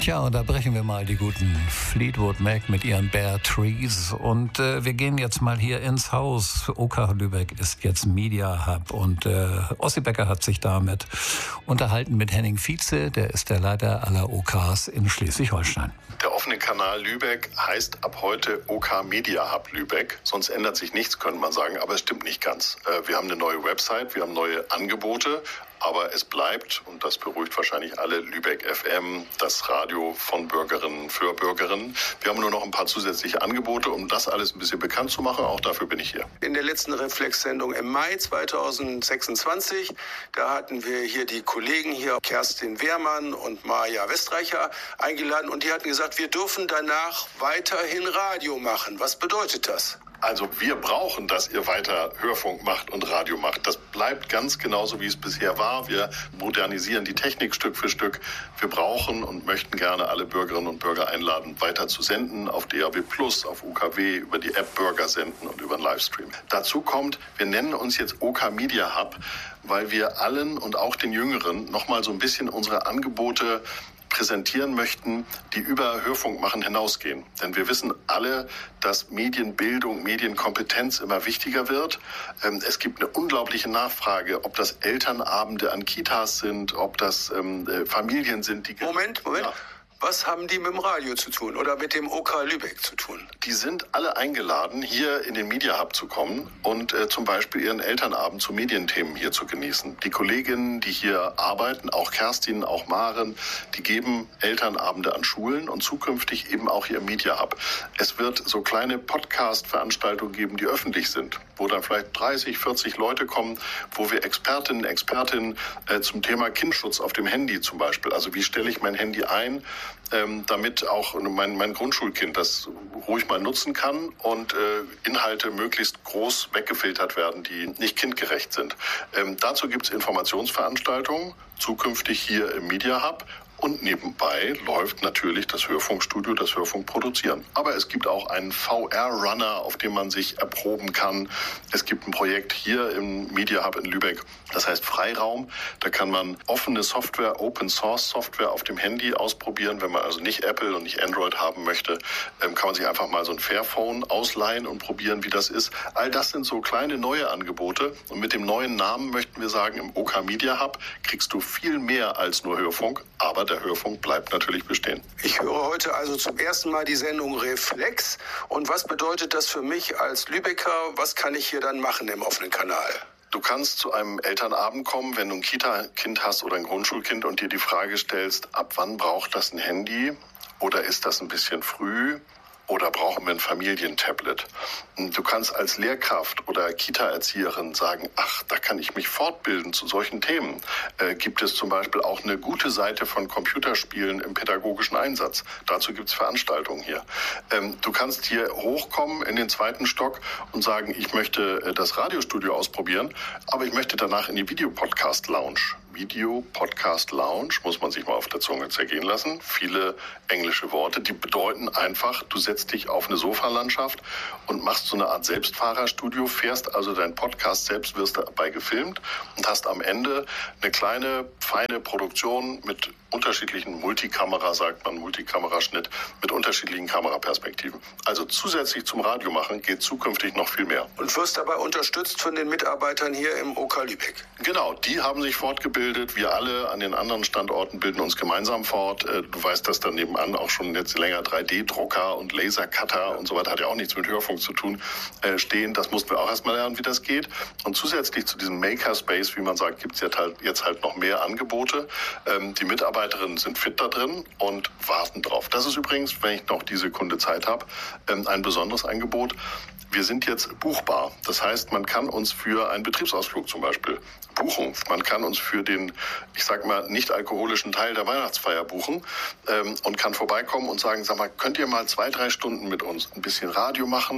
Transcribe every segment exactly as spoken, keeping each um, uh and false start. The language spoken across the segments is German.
Tja, unterbrechen wir mal die guten Fleetwood Mac mit ihren Bare Trees und äh, wir gehen jetzt mal hier ins Haus. O K Lübeck ist jetzt Media Hub und äh, Ossi Becker hat sich damit unterhalten mit Henning Vize, der ist der Leiter aller O Ks in Schleswig-Holstein. Der offene Kanal Lübeck heißt ab heute O K Media Hub Lübeck. Sonst ändert sich nichts, könnte man sagen, aber es stimmt nicht ganz. Äh, wir haben eine neue Website, wir haben neue Angebote. Aber es bleibt, und das beruhigt wahrscheinlich alle, Lübeck F M, das Radio von Bürgerinnen für Bürgerinnen. Wir haben nur noch ein paar zusätzliche Angebote, um das alles ein bisschen bekannt zu machen. Auch dafür bin ich hier. In der letzten Reflex-Sendung im Mai zweitausendsechsundzwanzig, da hatten wir hier die Kollegen hier, Kerstin Wehrmann und Maja Westreicher, eingeladen. Und die hatten gesagt, wir dürfen danach weiterhin Radio machen. Was bedeutet das? Also wir brauchen, dass ihr weiter Hörfunk macht und Radio macht. Das bleibt ganz genauso, wie es bisher war. Wir modernisieren die Technik Stück für Stück. Wir brauchen und möchten gerne alle Bürgerinnen und Bürger einladen, weiter zu senden auf D A B plus, auf U K W, über die App Bürger senden und über den Livestream. Dazu kommt, wir nennen uns jetzt O K Media Hub, weil wir allen und auch den Jüngeren nochmal so ein bisschen unsere Angebote präsentieren möchten, die über Hörfunk machen hinausgehen. Denn wir wissen alle, dass Medienbildung, Medienkompetenz immer wichtiger wird. Es gibt eine unglaubliche Nachfrage, ob das Elternabende an Kitas sind, ob das ähm, Familien sind, die... Moment, Moment. Ja. Was haben die mit dem Radio zu tun oder mit dem O K Lübeck zu tun? Die sind alle eingeladen, hier in den Media Hub zu kommen und äh, zum Beispiel ihren Elternabend zu Medienthemen hier zu genießen. Die Kolleginnen, die hier arbeiten, auch Kerstin, auch Maren, die geben Elternabende an Schulen und zukünftig eben auch hier im Media Hub. Es wird so kleine Podcast-Veranstaltungen geben, die öffentlich sind, wo dann vielleicht dreißig, vierzig Leute kommen, wo wir Expertinnen, Expertinnen äh, zum Thema Kindschutz auf dem Handy zum Beispiel, also wie stelle ich mein Handy ein, Ähm, damit auch mein, mein Grundschulkind das ruhig mal nutzen kann und äh, Inhalte möglichst groß weggefiltert werden, die nicht kindgerecht sind. Ähm, dazu gibt es Informationsveranstaltungen, zukünftig hier im Media Hub. Und nebenbei läuft natürlich das Hörfunkstudio, das Hörfunk produzieren. Aber es gibt auch einen V R-Runner, auf dem man sich erproben kann. Es gibt ein Projekt hier im Media Hub in Lübeck, das heißt Freiraum. Da kann man offene Software, Open-Source-Software auf dem Handy ausprobieren. Wenn man also nicht Apple und nicht Android haben möchte, kann man sich einfach mal so ein Fairphone ausleihen und probieren, wie das ist. All das sind so kleine neue Angebote. Und mit dem neuen Namen möchten wir sagen, im O K Media Hub kriegst du viel mehr als nur Hörfunk, aber der Hörfunk bleibt natürlich bestehen. Ich höre heute also zum ersten Mal die Sendung Reflex. Und was bedeutet das für mich als Lübecker? Was kann ich hier dann machen im offenen Kanal? Du kannst zu einem Elternabend kommen, wenn du ein Kita-Kind hast oder ein Grundschulkind und dir die Frage stellst, ab wann braucht das ein Handy? Oder ist das ein bisschen früh? Oder brauchen wir ein Familientablet? Du kannst als Lehrkraft oder Kita-Erzieherin sagen, ach, da kann ich mich fortbilden zu solchen Themen. Äh, gibt es zum Beispiel auch eine gute Seite von Computerspielen im pädagogischen Einsatz. Dazu gibt es Veranstaltungen hier. Ähm, du kannst hier hochkommen in den zweiten Stock und sagen, ich möchte äh, das Radiostudio ausprobieren, aber ich möchte danach in die Videopodcast-Lounge. Video-Podcast-Lounge, muss man sich mal auf der Zunge zergehen lassen. Viele englische Worte, die bedeuten einfach, du setzt dich auf eine Sofalandschaft und machst so eine Art Selbstfahrerstudio, fährst also deinen Podcast selbst, wirst dabei gefilmt und hast am Ende eine kleine, feine Produktion mit unterschiedlichen Multikamera, sagt man, Multikameraschnitt, mit unterschiedlichen Kameraperspektiven. Also zusätzlich zum Radio machen geht zukünftig noch viel mehr. Und wirst dabei unterstützt von den Mitarbeitern hier im O K Lübeck? Genau, die haben sich fortgebildet. Wir alle an den anderen Standorten bilden uns gemeinsam fort. Du weißt, dass da nebenan auch schon jetzt länger drei D Drucker und Lasercutter und so weiter, hat ja auch nichts mit Hörfunk zu tun, stehen. Das mussten wir auch erstmal lernen, wie das geht. Und zusätzlich zu diesem Makerspace, wie man sagt, gibt es jetzt halt, jetzt halt noch mehr Angebote. Die Mitarbeiterinnen sind fit da drin und warten drauf. Das ist übrigens, wenn ich noch die Sekunde Zeit habe, ein besonderes Angebot. Wir sind jetzt buchbar. Das heißt, man kann uns für einen Betriebsausflug zum Beispiel buchen. Man kann uns für den, ich sag mal, nicht alkoholischen Teil der Weihnachtsfeier buchen ähm, und kann vorbeikommen und sagen, sag mal, könnt ihr mal zwei, drei Stunden mit uns ein bisschen Radio machen,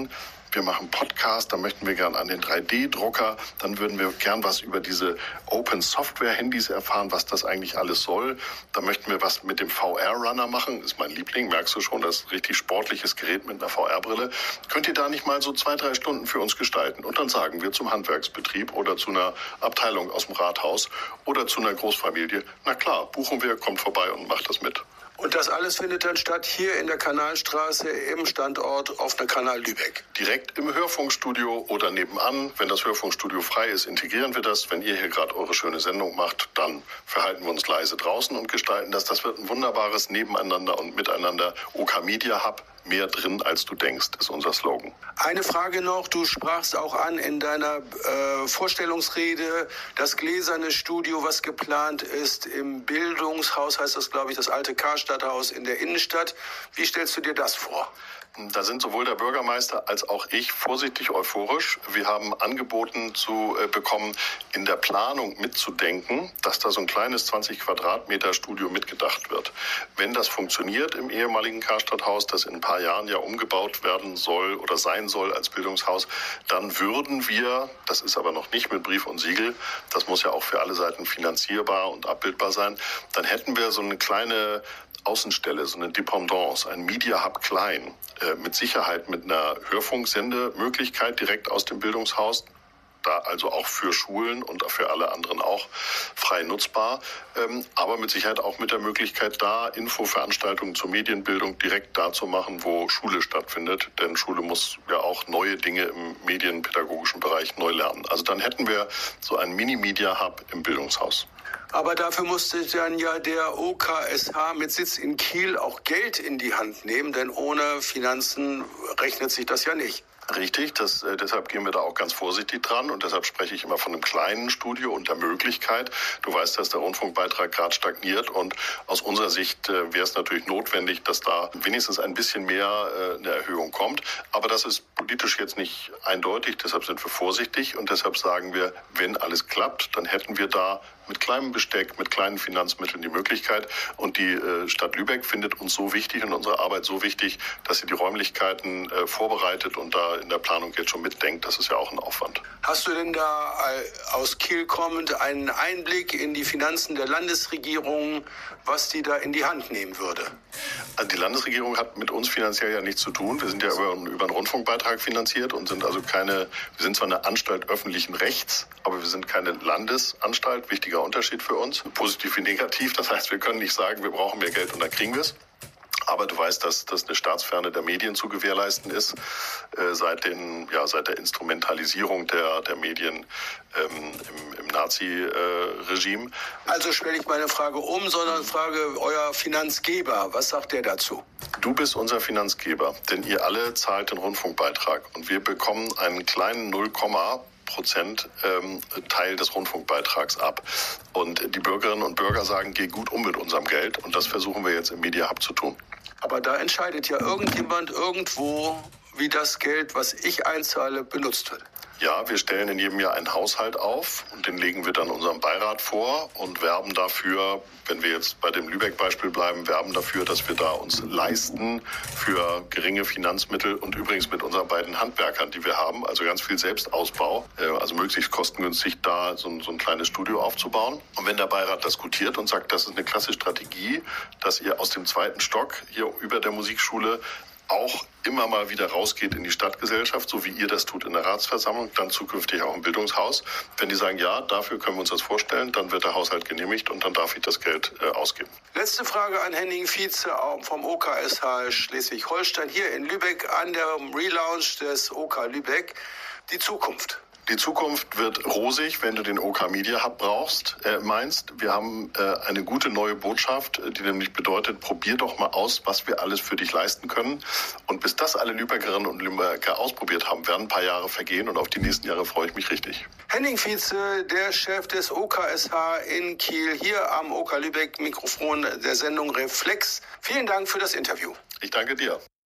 wir machen Podcast, da möchten wir gern an den drei D Drucker, dann würden wir gern was über diese Open-Software-Handys erfahren, was das eigentlich alles soll. Da möchten wir was mit dem V R-Runner machen, ist mein Liebling, merkst du schon, das ist ein richtig sportliches Gerät mit einer V R-Brille. Könnt ihr da nicht mal so zwei, drei Stunden für uns gestalten? Und dann sagen wir zum Handwerksbetrieb oder zu einer Abteilung aus dem Rathaus oder zu einer Großfamilie, na klar, buchen wir, kommt vorbei und macht das mit. Und das alles findet dann statt hier in der Kanalstraße im Standort auf der Kanal Lübeck. Direkt im Hörfunkstudio oder nebenan. Wenn das Hörfunkstudio frei ist, integrieren wir das. Wenn ihr hier gerade eure schöne Sendung macht, dann verhalten wir uns leise draußen und gestalten das. Das wird ein wunderbares Nebeneinander und Miteinander. O K Media Hub, mehr drin als du denkst, ist unser Slogan. Eine Frage noch, du sprachst auch an in deiner äh, Vorstellungsrede das gläserne Studio, was geplant ist im Bildungshaus, heißt das, glaube ich, das alte Karstadthaus in der Innenstadt. Wie stellst du dir das vor? Da sind sowohl der Bürgermeister als auch ich vorsichtig euphorisch. Wir haben angeboten zu äh, bekommen, in der Planung mitzudenken, dass da so ein kleines zwanzig Quadratmeter Studio mitgedacht wird. Wenn das funktioniert im ehemaligen Karstadthaus, das in ein paar Jahren ja umgebaut werden soll oder sein soll als Bildungshaus, dann würden wir, das ist aber noch nicht mit Brief und Siegel, das muss ja auch für alle Seiten finanzierbar und abbildbar sein, dann hätten wir so eine kleine Außenstelle, so eine Dependance, ein Media Hub klein, äh, mit Sicherheit mit einer Hörfunksendemöglichkeit direkt aus dem Bildungshaus, da also auch für Schulen und für alle anderen auch frei nutzbar, ähm, aber mit Sicherheit auch mit der Möglichkeit da, Infoveranstaltungen zur Medienbildung direkt da zu machen, wo Schule stattfindet, denn Schule muss ja auch neue Dinge im medienpädagogischen Bereich neu lernen. Also dann hätten wir so einen Mini-Media-Hub im Bildungshaus. Aber dafür musste dann ja der O K S H mit Sitz in Kiel auch Geld in die Hand nehmen, denn ohne Finanzen rechnet sich das ja nicht. Richtig, das, äh, deshalb gehen wir da auch ganz vorsichtig dran und deshalb spreche ich immer von einem kleinen Studio und der Möglichkeit. Du weißt, dass der Rundfunkbeitrag gerade stagniert und aus unserer Sicht äh, wäre es natürlich notwendig, dass da wenigstens ein bisschen mehr äh, eine Erhöhung kommt. Aber das ist politisch jetzt nicht eindeutig, deshalb sind wir vorsichtig und deshalb sagen wir, wenn alles klappt, dann hätten wir da mit kleinem Besteck, mit kleinen Finanzmitteln die Möglichkeit. Und die äh, Stadt Lübeck findet uns so wichtig und unsere Arbeit so wichtig, dass sie die Räumlichkeiten äh, vorbereitet und da in der Planung jetzt schon mitdenkt. Das ist ja auch ein Aufwand. Hast du denn da äh, aus Kiel kommend einen Einblick in die Finanzen der Landesregierung, was die da in die Hand nehmen würde? Also die Landesregierung hat mit uns finanziell ja nichts zu tun. Wir sind ja über, über einen Rundfunkbeitrag finanziert und sind also keine, wir sind zwar eine Anstalt öffentlichen Rechts, aber wir sind keine Landesanstalt. Wichtiger Unterschied für uns, positiv wie negativ. Das heißt, wir können nicht sagen, wir brauchen mehr Geld und dann kriegen wir es. Aber du weißt, dass das eine Staatsferne der Medien zu gewährleisten ist, äh, seit, den, ja, seit der Instrumentalisierung der, der Medien ähm, im, im Nazi-Regime. Äh, also stelle ich meine Frage um, sondern frage euer Finanzgeber. Was sagt der dazu? Du bist unser Finanzgeber, denn ihr alle zahlt den Rundfunkbeitrag und wir bekommen einen kleinen null Komma Prozent ähm, Teil des Rundfunkbeitrags ab. Und die Bürgerinnen und Bürger sagen, geh gut um mit unserem Geld und das versuchen wir jetzt im Media Hub zu tun. Aber da entscheidet ja irgendjemand irgendwo, wie das Geld, was ich einzahle, benutzt wird. Ja, wir stellen in jedem Jahr einen Haushalt auf und den legen wir dann unserem Beirat vor und werben dafür, wenn wir jetzt bei dem Lübeck-Beispiel bleiben, werben dafür, dass wir da uns leisten für geringe Finanzmittel und übrigens mit unseren beiden Handwerkern, die wir haben, also ganz viel Selbstausbau, also möglichst kostengünstig da so ein, so ein kleines Studio aufzubauen. Und wenn der Beirat das gutiert und sagt, das ist eine klasse Strategie, dass ihr aus dem zweiten Stock hier über der Musikschule auch immer mal wieder rausgeht in die Stadtgesellschaft, so wie ihr das tut in der Ratsversammlung, dann zukünftig auch im Bildungshaus. Wenn die sagen, ja, dafür können wir uns das vorstellen, dann wird der Haushalt genehmigt und dann darf ich das Geld äh, ausgeben. Letzte Frage an Henning Vize vom O K S H Schleswig-Holstein hier in Lübeck an der Relaunch des O K Lübeck. Die Zukunft. Die Zukunft wird rosig, wenn du den O K Media Hub brauchst, äh, meinst. Wir haben äh, eine gute neue Botschaft, die nämlich bedeutet, probier doch mal aus, was wir alles für dich leisten können. Und bis das alle Lübeckerinnen und Lübecker ausprobiert haben, werden ein paar Jahre vergehen und auf die nächsten Jahre freue ich mich richtig. Henning Vize, der Chef des O K S H in Kiel, hier am O K Lübeck Mikrofon der Sendung Reflex. Vielen Dank für das Interview. Ich danke dir.